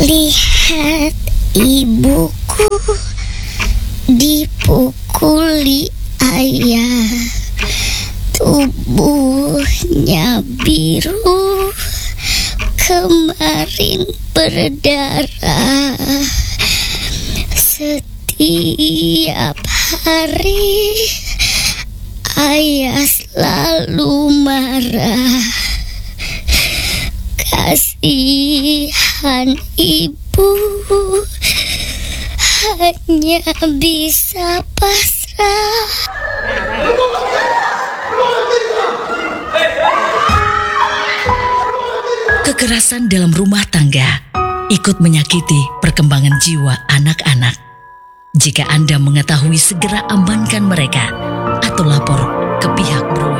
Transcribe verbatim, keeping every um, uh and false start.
Lihat ibuku dipukuli ayah, tubuhnya biru, kemarin berdarah. Setiap hari ayah selalu marah. Kasihan ibu, hanya bisa pasrah. Kekerasan dalam rumah tangga ikut menyakiti perkembangan jiwa anak-anak. Jika Anda mengetahui, segera amankan mereka atau lapor ke pihak berwajib.